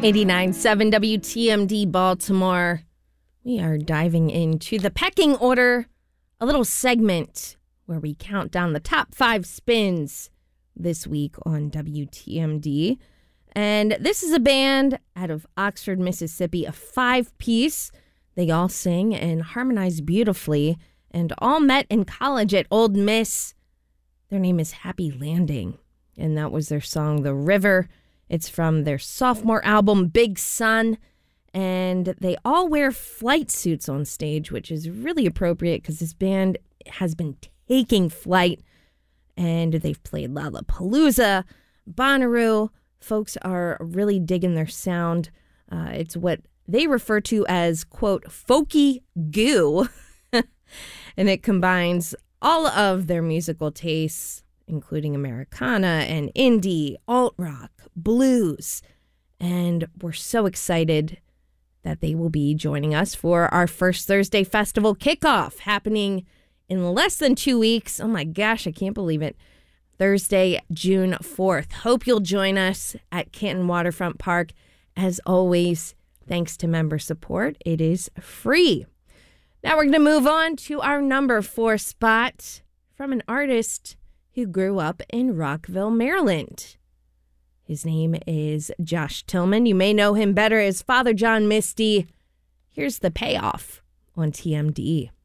89.7 WTMD Baltimore. We are diving into the pecking order, a little segment where we count down the top 5 spins this week on WTMD. And this is a band out of Oxford, Mississippi, a 5-piece. They all sing and harmonize beautifully and all met in college at Old Miss. Their name is Happy Landing, and that was their song, The River. It's from their sophomore album, Big Sun, and they all wear flight suits on stage, which is really appropriate because this band has been taking flight, and they've played Lollapalooza, Bonnaroo. Folks are really digging their sound. It's what they refer to as, quote, folky goo, and it combines all of their musical tastes, including Americana and indie, alt-rock, blues. And we're so excited that they will be joining us for our First Thursday Festival kickoff happening in less than 2 weeks. Oh my gosh, I can't believe it. Thursday, June 4th. Hope you'll join us at Canton Waterfront Park. As always, thanks to member support, it is free. Now we're going to move on to our number 4 spot from an artist who grew up in Rockville, Maryland. His name is Josh Tillman. You may know him better as Father John Misty. Here's The Payoff on TMD.